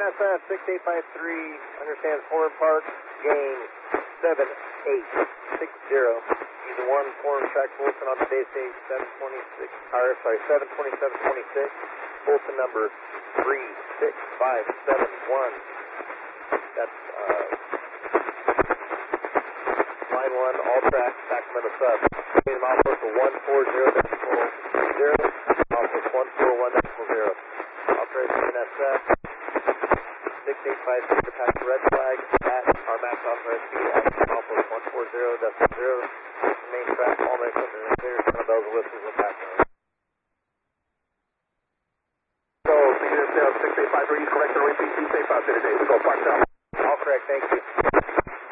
NSF 6853, understands Forward Park, gain 7860. Using 1 forward track Fulton on today's date 72726. Fulton number 36571. That's line 1, all tracks, Sacramento Sub. Getting them off for 140.0, off with 141.0. Operation NSF 6853 to pass the red flag at our max authorized speed at off with 140.0. Main track, all the equipment is clear, none of bells and whistles will pass on. So, CNSF 6853, correct, and repeat, be safe out there today. We go Park South. All correct, thank you.